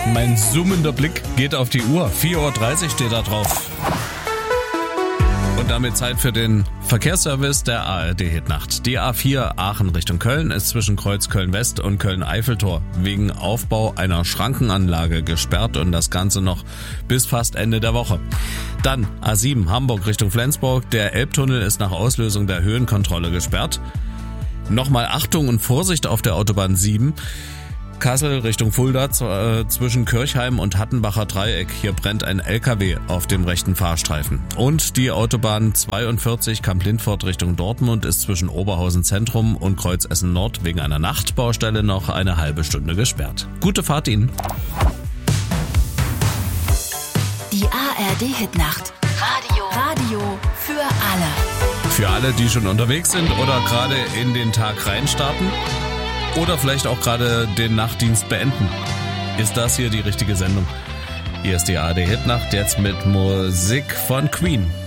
Mein zoomender Blick geht auf die Uhr. 4:30 Uhr steht da drauf. Und damit Zeit für den Verkehrsservice der ARD Hitnacht. Die A4 Aachen Richtung Köln ist zwischen Kreuz Köln-West und Köln-Eiffeltor wegen Aufbau einer Schrankenanlage gesperrt und das Ganze noch bis fast Ende der Woche. Dann A7 Hamburg Richtung Flensburg. Der Elbtunnel ist nach Auslösung der Höhenkontrolle gesperrt. Nochmal Achtung und Vorsicht auf der Autobahn 7. Kassel Richtung Fulda zwischen Kirchheim und Hattenbacher Dreieck. Hier brennt ein LKW auf dem rechten Fahrstreifen. Und die Autobahn 42 Kamp-Lindfort Richtung Dortmund ist zwischen Oberhausen Zentrum und Kreuz Essen Nord wegen einer Nachtbaustelle noch eine halbe Stunde gesperrt. Gute Fahrt Ihnen. Die ARD Hitnacht. Radio für alle. Für alle, die schon unterwegs sind oder gerade in den Tag reinstarten. Oder vielleicht auch gerade den Nachtdienst beenden. Ist das hier die richtige Sendung? Hier ist die ARD Hitnacht, jetzt mit Musik von Queen.